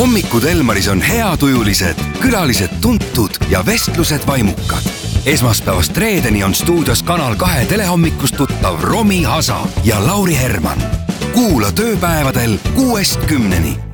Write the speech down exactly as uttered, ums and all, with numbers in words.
hommikud Elmaris on heatujulised, külalised tuntud ja vestlused vaimukad. Esmaspäevast reedeni on stuudios Kanal kahe telehommikust tuttav Romi Hasa ja Lauri Herman. Kuula tööpäevadel kuuest kümneni.